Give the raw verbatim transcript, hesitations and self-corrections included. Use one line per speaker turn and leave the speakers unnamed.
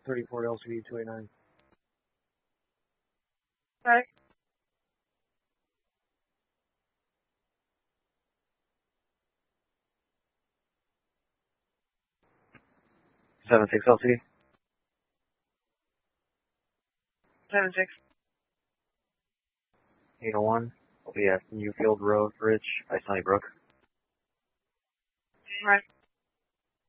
thirty-four L C D two eighty-nine.
Okay.
seven six L C D.
seven six.
eight oh one. I'll be at Newfield Road Bridge by Sunnybrook.
Right.